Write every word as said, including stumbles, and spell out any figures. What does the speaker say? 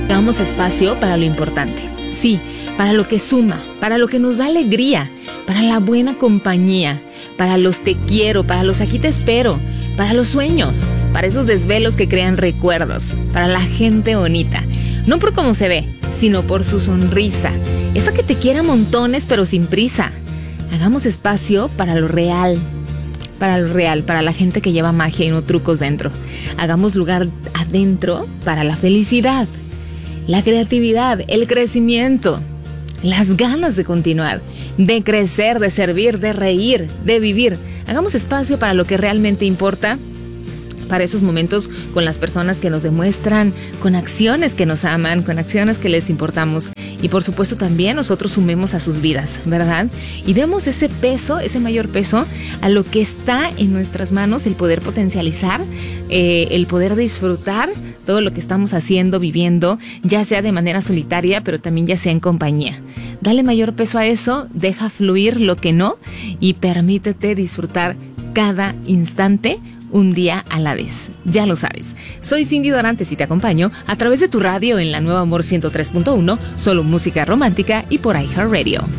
Hagamos espacio para lo importante. Sí, para lo que suma, para lo que nos da alegría, para la buena compañía, para los te quiero, para los aquí te espero, para los sueños, para esos desvelos que crean recuerdos, para la gente bonita. No por cómo se ve, sino por su sonrisa. Esa que te quiere a montones pero sin prisa. Hagamos espacio para lo real. Para lo real, para la gente que lleva magia y no trucos dentro. Hagamos lugar adentro para la felicidad, la creatividad, el crecimiento, las ganas de continuar, de crecer, de servir, de reír, de vivir. Hagamos espacio para lo que realmente importa, para esos momentos con las personas que nos demuestran, con acciones que nos aman, con acciones que les importamos. Y por supuesto también nosotros sumemos a sus vidas, ¿verdad? Y demos ese peso, ese mayor peso a lo que está en nuestras manos, el poder potencializar, eh, el poder disfrutar todo lo que estamos haciendo, viviendo, ya sea de manera solitaria, pero también ya sea en compañía. Dale mayor peso a eso, deja fluir lo que no y permítete disfrutar cada instante, un día a la vez. Ya lo sabes. Soy Cindy Dorantes y te acompaño a través de tu radio en la Nueva Amor ciento tres punto uno, solo música romántica y por iHeartRadio.